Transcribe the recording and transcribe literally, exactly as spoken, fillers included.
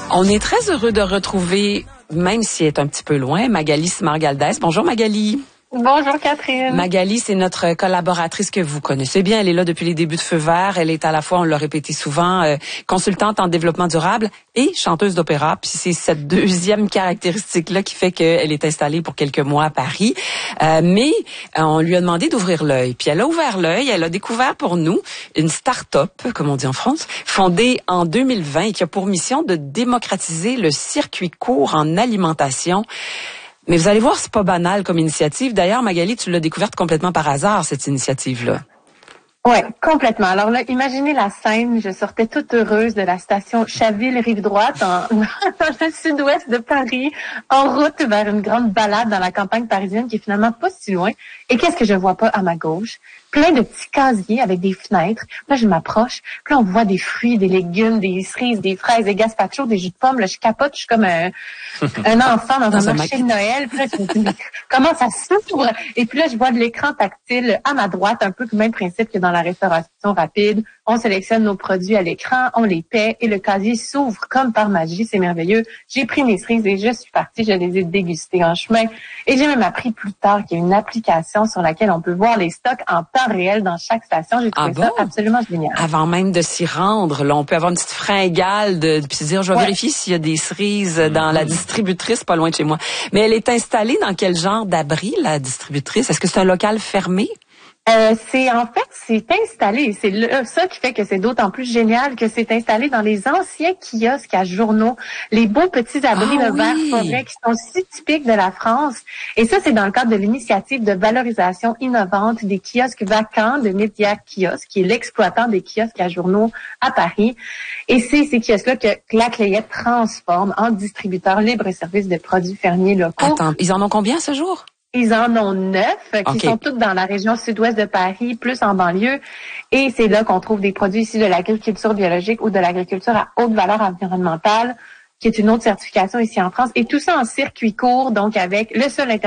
On est très heureux de retrouver, même si elle est un petit peu loin, Magali Simard-Galdès. Bonjour Magali. Bonjour Catherine. Magali, c'est notre collaboratrice que vous connaissez bien. Elle est là depuis les débuts de Feu Vert. Elle est à la fois, on l'a répété souvent, euh, consultante en développement durable et chanteuse d'opéra. Puis c'est cette deuxième caractéristique-là qui fait qu'elle est installée pour quelques mois à Paris. Euh, mais euh, on lui a demandé d'ouvrir l'œil. Puis elle a ouvert l'œil. Elle a découvert pour nous une start-up, comme on dit en France, fondée en deux mille vingt et qui a pour mission de démocratiser le circuit court en alimentation. Mais vous allez voir, c'est pas banal comme initiative. D'ailleurs, Magali, tu l'as découverte complètement par hasard, cette initiative-là. Ouais, complètement. Alors là, imaginez la scène. Je sortais toute heureuse de la station Chaville-Rive-Droite en, dans le sud-ouest de Paris, en route vers une grande balade dans la campagne parisienne qui est finalement pas si loin. Et qu'est-ce que je vois pas à ma gauche? Plein de petits casiers avec des fenêtres. Là, je m'approche. Puis là, on voit des fruits, des légumes, des cerises, des fraises, des gazpacho, des jus de pommes. Là, je capote. Je suis comme un, un enfant dans, dans un marché de Noël. Puis là, je me dis, mais comment ça s'ouvre? Et puis là, je vois de l'écran tactile à ma droite, un peu le même principe que dans la restauration rapide. On sélectionne nos produits à l'écran, on les paie et le casier s'ouvre comme par magie. C'est merveilleux. J'ai pris mes cerises et je suis partie. Je les ai dégustées en chemin. Et j'ai même appris plus tard qu'il y a une application sur laquelle on peut voir les stocks en temps réel dans chaque station. J'ai trouvé ah bon? ça absolument génial. Avant même de s'y rendre, là, on peut avoir une petite fringale de, de puis se dire, je vais ouais. vérifier s'il y a des cerises dans la distributrice pas loin de chez moi. Mais elle est installée dans quel genre d'abri, la distributrice? Est-ce que c'est un local fermé? Euh, c'est en fait, c'est installé. C'est le, ça qui fait que c'est d'autant plus génial que c'est installé dans les anciens kiosques à journaux, les beaux petits abris ah, de verre oui. forêt qui sont si typiques de la France. Et ça, c'est dans le cadre de l'initiative de valorisation innovante des kiosques vacants de Média Kiosque, qui est l'exploitant des kiosques à journaux à Paris. Et c'est ces kiosques-là que La Clayette transforme en distributeurs libre-service de produits fermiers locaux. Attends, ils en ont combien ce jour? Ils en ont neuf, qui okay. sont toutes dans la région sud-ouest de Paris, plus en banlieue. Et c'est là qu'on trouve des produits issus de l'agriculture biologique ou de l'agriculture à haute valeur environnementale, qui est une autre certification ici en France. Et tout ça en circuit court, donc avec le seul